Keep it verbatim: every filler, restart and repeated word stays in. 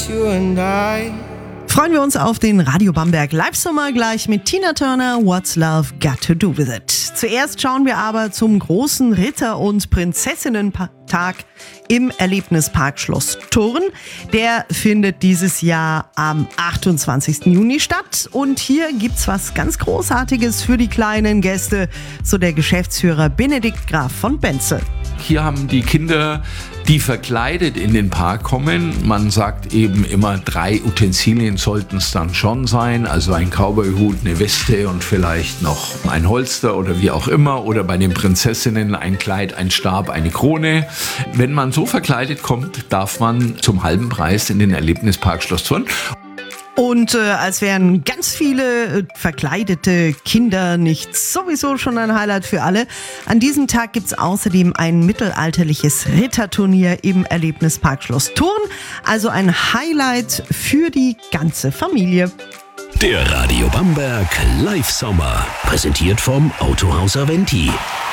just you and I. Freuen wir uns auf den Radio Bamberg Live-Sommer gleich mit Tina Turner, What's Love Got to Do With It. Zuerst schauen wir aber zum großen Ritter- und Prinzessinnen-Tag im Erlebnispark Schloss Thurn. Der findet dieses Jahr am achtundzwanzigsten Juni statt. Und hier gibt's was ganz Großartiges für die kleinen Gäste, so der Geschäftsführer Benedikt Graf von Benzel. Hier haben die Kinder, die verkleidet in den Park kommen. Man sagt eben immer, drei Utensilien sollten es dann schon sein. Also ein Cowboyhut, eine Weste und vielleicht noch ein Holster oder wie auch immer. Oder bei den Prinzessinnen ein Kleid, ein Stab, eine Krone. Wenn man so verkleidet kommt, darf man zum halben Preis in den Erlebnispark Schloss Thurn. Und äh, als wären ganz viele äh, verkleidete Kinder nicht sowieso schon ein Highlight für alle. An diesem Tag gibt's außerdem ein mittelalterliches Ritterturnier im Erlebnispark Schloss Thurn. Also ein Highlight für die ganze Familie. Der Radio Bamberg Live-Sommer, präsentiert vom Autohaus Aventi.